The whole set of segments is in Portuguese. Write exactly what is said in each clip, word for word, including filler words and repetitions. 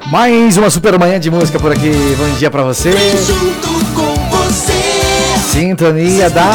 Mais uma super manhã de música por aqui. Bom dia pra você. Junto com você. Sintonia da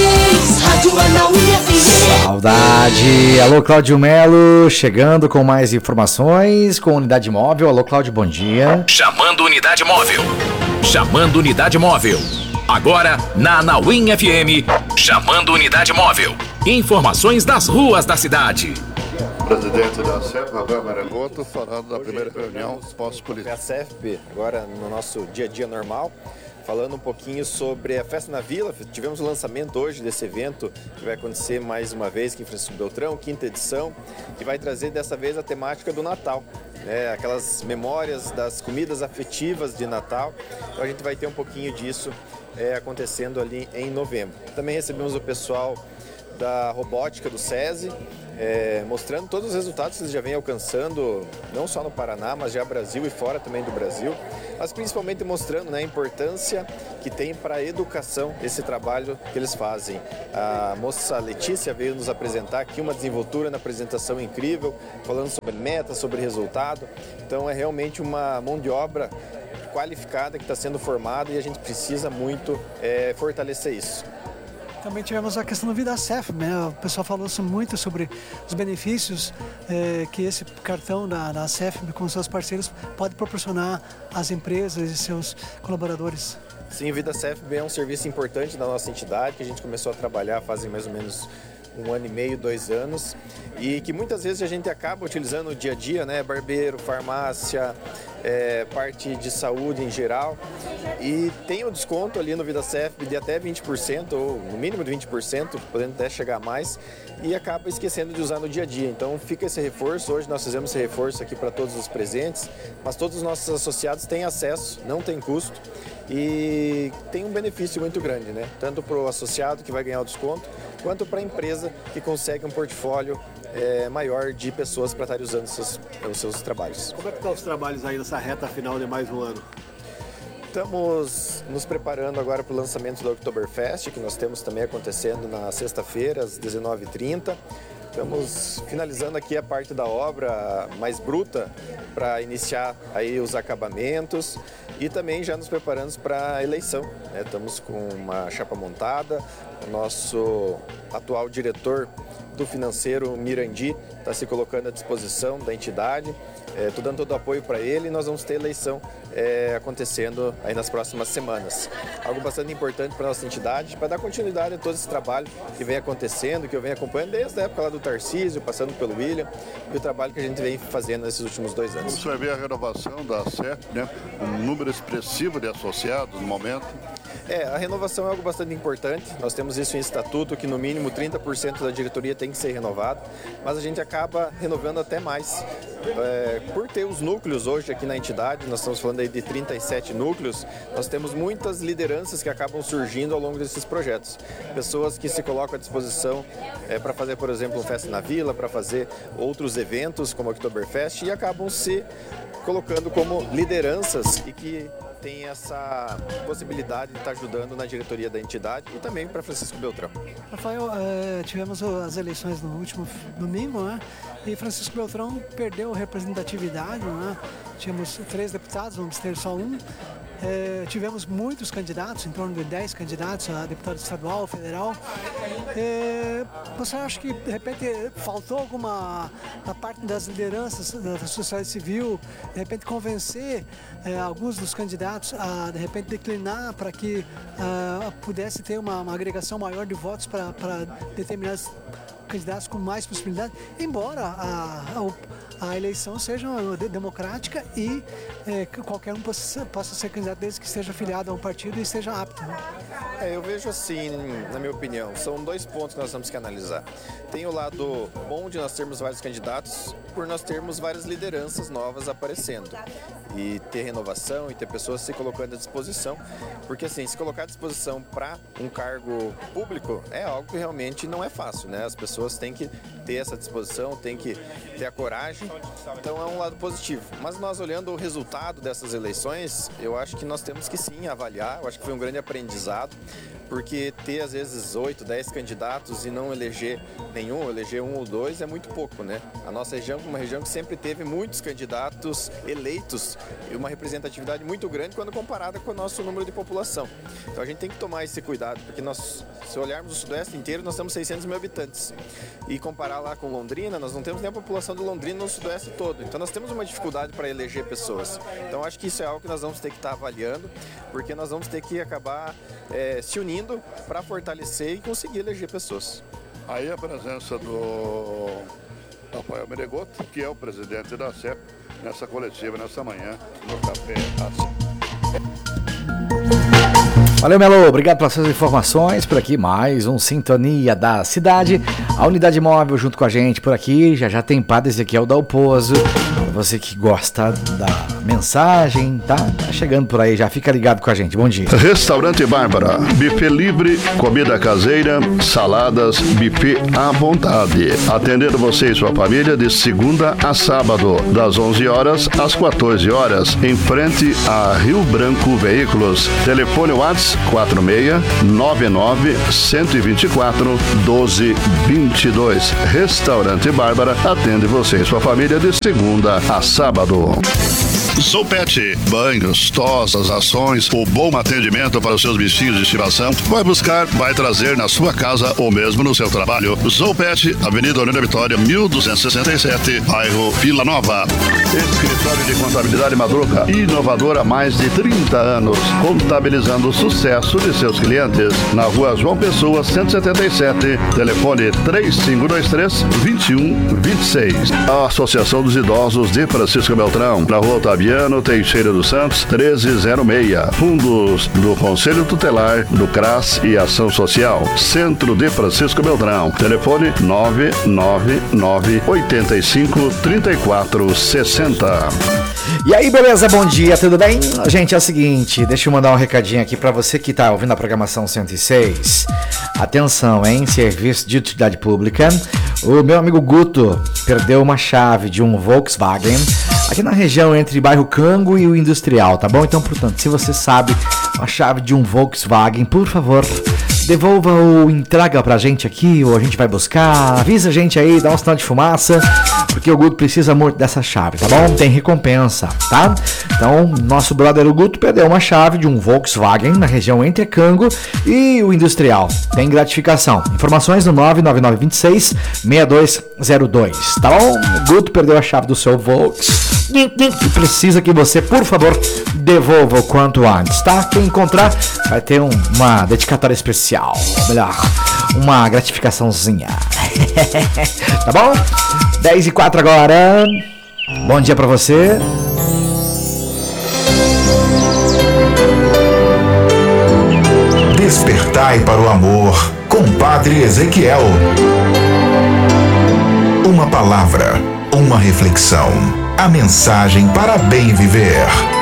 Rádio Anaúna F M. Saudade. Alô, Cláudio Melo, chegando com mais informações com Unidade Móvel. Alô, Cláudio, bom dia. Chamando Unidade Móvel. Chamando Unidade Móvel. Agora, na Anaúna F M, chamando Unidade Móvel. Informações das ruas da cidade. Presidente da C E F, Rafael Marangoto, falando da primeira reunião pós-política. A C E F B, agora no nosso dia a dia normal, falando um pouquinho sobre a Festa na Vila. Tivemos o lançamento hoje desse evento, que vai acontecer mais uma vez aqui em Francisco Beltrão, quinta edição, que vai trazer dessa vez a temática do Natal, né? Aquelas memórias das comidas afetivas de Natal. Então a gente vai ter um pouquinho disso é, acontecendo ali em novembro. Também recebemos o pessoal da robótica do SESI, é, mostrando todos os resultados que eles já vêm alcançando, não só no Paraná, mas já Brasil e fora também do Brasil, mas principalmente mostrando, né, a importância que tem para a educação esse trabalho que eles fazem. A moça Letícia veio nos apresentar aqui uma desenvoltura na apresentação incrível, falando sobre metas, sobre resultado. Então é realmente uma mão de obra qualificada que está sendo formada e a gente precisa muito é, fortalecer isso. Também tivemos a questão do Vida C E F, né? O pessoal falou muito sobre os benefícios eh, que esse cartão da, da C E F com seus parceiros pode proporcionar às empresas e seus colaboradores. Sim, o Vida C E F B é um serviço importante da nossa entidade, que a gente começou a trabalhar fazem mais ou menos um ano e meio, dois anos, e que muitas vezes a gente acaba utilizando no dia a dia, né? Barbeiro, farmácia, é, parte de saúde em geral, e tem o desconto ali no Vida C E F B de até vinte por cento, ou no mínimo de vinte por cento, podendo até chegar a mais, e acaba esquecendo de usar no dia a dia. Então fica esse reforço. Hoje nós fizemos esse reforço aqui para todos os presentes, mas todos os nossos associados têm acesso, não tem custo, e tem um benefício muito grande, né? Tanto para o associado que vai ganhar o desconto, quanto para a empresa que consegue um portfólio é, maior de pessoas para estarem usando os seus, os seus trabalhos. Como é que estão os trabalhos aí nessa reta final de mais um ano? Estamos nos preparando agora para o lançamento do Oktoberfest, que nós temos também acontecendo na sexta-feira, às dezenove e trinta. Estamos finalizando aqui a parte da obra mais bruta para iniciar aí os acabamentos e também já nos preparando para a eleição, né? Estamos com uma chapa montada, o nosso atual diretor do financeiro, Mirandi, está se colocando à disposição da entidade. Estou é, dando todo o apoio para ele e nós vamos ter eleição é, acontecendo aí nas próximas semanas. Algo bastante importante para a nossa entidade, para dar continuidade a todo esse trabalho que vem acontecendo, que eu venho acompanhando desde a época lá do Tarcísio, passando pelo William, e o trabalho que a gente vem fazendo nesses últimos dois anos. Como você vai ver a renovação da C E F, né? Um número expressivo de associados no momento. É, a renovação é algo bastante importante. Nós temos isso em estatuto, que no mínimo trinta por cento da diretoria tem que ser renovado, mas a gente acaba renovando até mais. É, por ter os núcleos hoje aqui na entidade, nós estamos falando aí de trinta e sete núcleos, nós temos muitas lideranças que acabam surgindo ao longo desses projetos. Pessoas que se colocam à disposição é, para fazer, por exemplo, um Festa na Vila, para fazer outros eventos como o Oktoberfest, e acabam se colocando como lideranças e que tem essa possibilidade de estar ajudando na diretoria da entidade e também para Francisco Beltrão. Rafael, eh, tivemos as eleições no último domingo, né? E Francisco Beltrão perdeu representatividade, né? Tínhamos três deputados, vamos ter só um. É, tivemos muitos candidatos, em torno de dez candidatos a deputado estadual, federal. É, você acha que, de repente, faltou alguma a parte das lideranças da sociedade civil, de repente, convencer é, alguns dos candidatos a, de repente, declinar para que a, pudesse ter uma, uma agregação maior de votos para determinados candidatos com mais possibilidade, embora a, a, a eleição seja democrática e é, qualquer um possa, possa ser candidato desde que esteja afiliado a um partido e esteja apto, né? É, eu vejo assim, na minha opinião, são dois pontos que nós temos que analisar. Tem o lado bom de nós termos vários candidatos, por nós termos várias lideranças novas aparecendo. E ter renovação e ter pessoas se colocando à disposição. Porque assim, se colocar à disposição para um cargo público é algo que realmente não é fácil, né? As pessoas têm que ter essa disposição, têm que ter a coragem. Então é um lado positivo. Mas nós olhando o resultado dessas eleições, eu acho que nós temos que sim avaliar. Eu acho que foi um grande aprendizado. porque ter às vezes oito, dez candidatos e não eleger nenhum, eleger um ou dois é muito pouco, né? A nossa região é uma região que sempre teve muitos candidatos eleitos e uma representatividade muito grande quando comparada com o nosso número de população. Então a gente tem que tomar esse cuidado, porque nós, se olharmos o Sudoeste inteiro, nós temos seiscentos mil habitantes. E comparar lá com Londrina, nós não temos nem a população de Londrina no Sudoeste todo. Então nós temos uma dificuldade para eleger pessoas. Então acho que isso é algo que nós vamos ter que estar avaliando, porque nós vamos ter que acabar é, se unindo para fortalecer e conseguir eleger pessoas. Aí a presença do Rafael Meregoto, que é o presidente da S E P, nessa coletiva, nessa manhã, no Café A C E P. Valeu, Melo. Obrigado pelas suas informações. Por aqui, mais um Sintonia da Cidade. A unidade móvel junto com a gente por aqui. Já já tem Padre Ezequiel Dalpozo. Você que gosta da mensagem, tá? Tá chegando por aí, já fica ligado com a gente. Bom dia. Restaurante Bárbara, buffet livre, comida caseira, saladas, buffet à vontade. Atendendo você e sua família de segunda a sábado, das onze horas às quatorze horas, em frente a Rio Branco Veículos. Telefone WhatsApp quatro seis nove nove, um dois quatro, um dois dois dois. Restaurante Bárbara atende você e sua família de segunda a sábado. Zoopet, banhos, tosas, ações, o bom atendimento para os seus bichinhos de estimação. Vai buscar, vai trazer na sua casa ou mesmo no seu trabalho. Zoopet, Avenida Aurélio Vitória, mil duzentos e sessenta e sete, bairro Vila Nova. Escritório de Contabilidade Madruga, inovador há mais de trinta anos, contabilizando o sucesso de seus clientes. Na rua João Pessoa, cento e setenta e sete, telefone três cinco dois três, dois um dois seis. A Associação dos Idosos de Francisco Beltrão, na rua Otávio Teixeira dos Santos, treze zero seis. Fundos do Conselho Tutelar, do C R A S e Ação Social. Centro de Francisco Beltrão. Telefone nove nove nove, oito cinco, três quatro seis zero. E aí, beleza? Bom dia, tudo bem? Gente, é o seguinte, deixa eu mandar um recadinho aqui pra você que tá ouvindo a programação cento e seis. Atenção, hein? Serviço de utilidade pública. O meu amigo Guto perdeu uma chave de um Volkswagen aqui na região entre bairro Cango e o Industrial, tá bom? Então, portanto, se você sabe a chave de um Volkswagen, por favor, devolva ou entrega pra gente aqui, ou a gente vai buscar. Avisa a gente aí, dá um sinal de fumaça, porque o Guto precisa muito dessa chave, tá bom? Tem recompensa, tá? Então, nosso brother o Guto perdeu uma chave de um Volkswagen na região entre Cango e o Industrial. Tem gratificação. Informações no nove nove nove dois seis, seis dois zero dois, tá bom? O Guto perdeu a chave do seu Volkswagen e precisa que você, por favor, devolva o quanto antes, tá? Quem encontrar vai ter um, uma dedicatória especial, melhor, uma gratificaçãozinha. Tá bom? dez e quatro agora. Bom dia pra você. Despertai para o amor com Padre Ezequiel. Uma palavra, uma reflexão, a mensagem para bem viver.